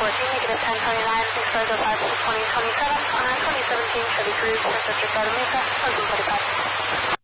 negative 1029, expect 05 to 2027, on I-2017 Chevy Cruise, San Francisco to Mesa, 1145.